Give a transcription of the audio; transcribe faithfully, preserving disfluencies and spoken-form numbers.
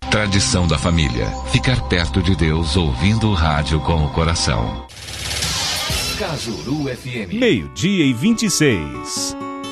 Tradição da família. Ficar perto de Deus ouvindo o rádio com o coração. Cajuru F M. Meio-dia e vinte e seis.